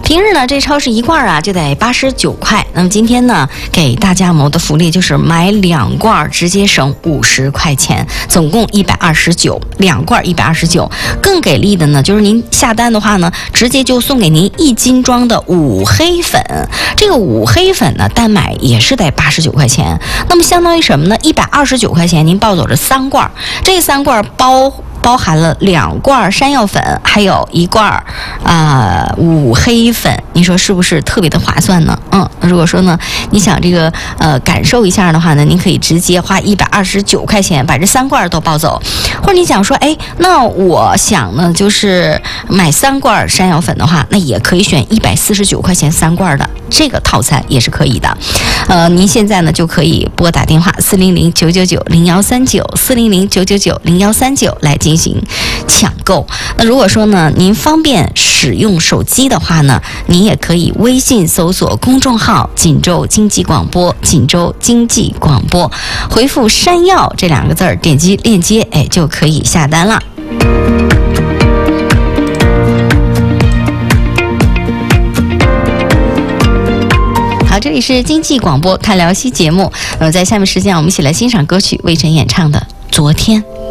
平日呢，这超市一罐啊就得89块。那么今天呢，给大家谋的福利就是买2罐直接省50块钱，总共129，2罐129。更给力的呢，就是您下单的话呢，直接就送给您1斤装的五黑粉。这个五黑粉呢，单买也是得89块钱。那么相当于什么呢？129块钱您抱走这3罐，这3罐包含了2罐山药粉，还有1罐五黑粉，你说是不是特别的划算呢？如果说呢，你想这个感受一下的话呢，您可以直接花129块钱把这3罐都包走，或者你想说，那我想呢，就是买3罐山药粉的话，那也可以选149块钱3罐的这个套餐也是可以的。您现在呢就可以拨打电话400-999-0139，400-999-0139来进行抢购。那如果说呢，您方便使用手机的话呢，您也可以微信搜索公众号锦州经济广播，锦州经济广播，回复山药这2个字儿，点击链接，就可以下单了。好，这里是经济广播看辽西节目。在下面时间，我们一起来欣赏歌曲魏晨演唱的《昨天》。